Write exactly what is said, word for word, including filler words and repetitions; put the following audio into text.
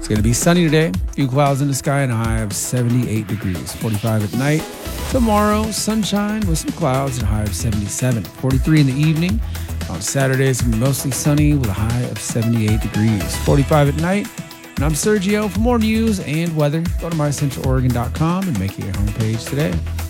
going to be sunny today. A few clouds in the sky and a high of seventy-eight degrees. forty-five at night. Tomorrow, sunshine with some clouds and a high of seventy-seven. forty-three in the evening. On Saturday, it's going to be mostly sunny with a high of seventy-eight degrees. forty-five at night. And I'm Sergio. For more news and weather, go to my central oregon dot com and make it your homepage today.